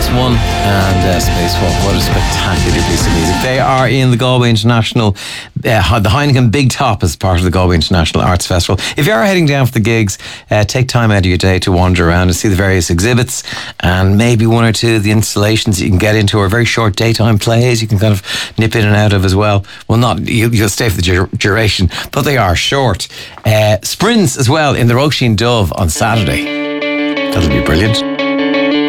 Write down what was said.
Max 1 and Spacewalk. What a spectacular piece of music. They are in the Galway International, the Heineken Big Top as part of the Galway International Arts Festival. If you are heading down for the gigs, take time out of your day to wander around and see the various exhibits, and maybe one or two of the installations that you can get into are very short daytime plays you can kind of nip in and out of as well. Well, not you'll stay for the duration, but they are short. Sprints as well in the Roisin Dove on Saturday. That'll be brilliant.